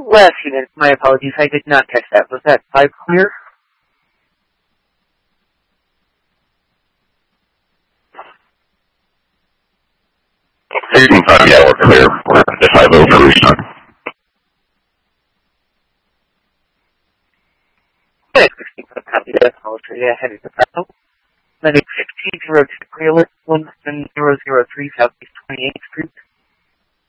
Last unit, my apologies, I did not catch that. Was that 5 clear? 16-5, yeah, we're clear. We're at the 5-0 for restart. Okay, 16-5, copy that. I'll show you heading to Fresno. Medic 1602 clear, Winston 003 Southeast 28th Street.